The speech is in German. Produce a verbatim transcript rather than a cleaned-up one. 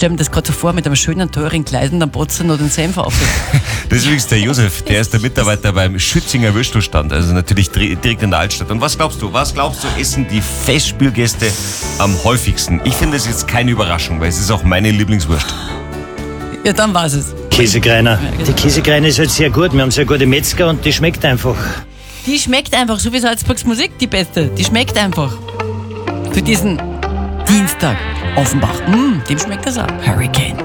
stelle mir das gerade so vor, mit einem schönen, teuren Kleid und einem Botzen oder den Senf auf. Das ist übrigens der Josef, der ist der Mitarbeiter beim Schützinger Würstelstand, also natürlich direkt in der Altstadt. Und was glaubst du, was glaubst du, essen die Festspielgäste am häufigsten? Ich finde das jetzt keine Überraschung, weil es ist auch meine Lieblingswurst. Ja, dann war's es. Käsekreiner. Ja, genau. Die Käsekreiner ist halt sehr gut. Wir haben sehr gute Metzger und die schmeckt einfach. Die schmeckt einfach, so wie Salzburgs Musik, die beste. Die schmeckt einfach. Für diesen Dienstag. Offenbach. Mm, dem schmeckt das auch. Hurricane.